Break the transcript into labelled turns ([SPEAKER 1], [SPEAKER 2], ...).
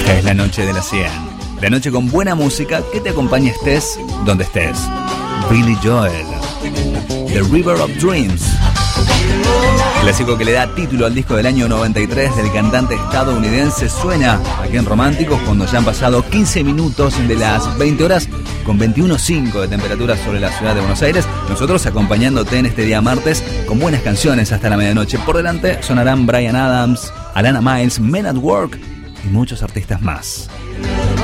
[SPEAKER 1] Esta es la noche de la 100. La noche con buena música que te acompañe estés donde estés. Billy Joel, The River of Dreams. Clásico que le da título al disco del año 93 del cantante estadounidense, suena aquí en Románticos cuando ya han pasado 15 minutos de las 20 horas con 21.5 de temperatura sobre la ciudad de Buenos Aires. Nosotros acompañándote en este día martes con buenas canciones hasta la medianoche. Por delante sonarán Bryan Adams, Alana Miles, Men at Work y muchos artistas más.